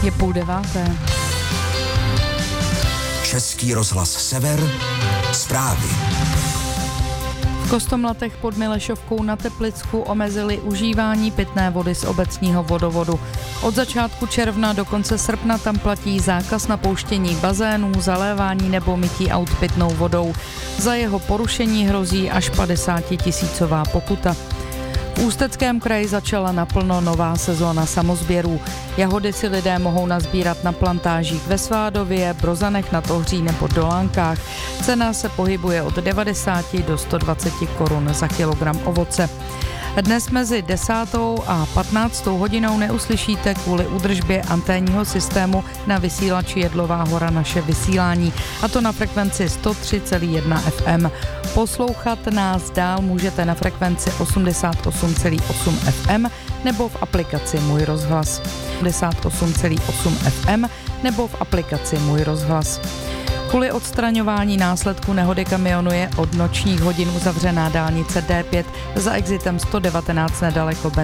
Je 8:30. Český rozhlas Sever, zprávy. V Kostomlatech pod Milešovkou na Teplicku omezili užívání pitné vody z obecního vodovodu. Od začátku června do konce srpna tam platí zákaz napouštění bazénů, zalévání nebo mytí aut pitnou vodou. Za jeho porušení hrozí až 50 000 pokuta. V Ústeckém kraji začala naplno nová sezóna samosběrů. Jahody si lidé mohou nazbírat na plantážích ve Svádově, Brozanech nad Ohří nebo Dolánkách. Cena se pohybuje od 90 do 120 korun za kilogram ovoce. Dnes mezi 10. a 15. hodinou neuslyšíte kvůli údržbě anténního systému na vysílači Jedlová Hora naše vysílání, a to na frekvenci 103,1 FM. Poslouchat nás dál můžete na frekvenci 88,8 FM nebo v aplikaci Můj rozhlas. 88,8 FM nebo v aplikaci Můj rozhlas. Kvůli odstraňování následků nehody kamionu je od nočních hodin uzavřená dálnice D5 za exitem 119 nedaleko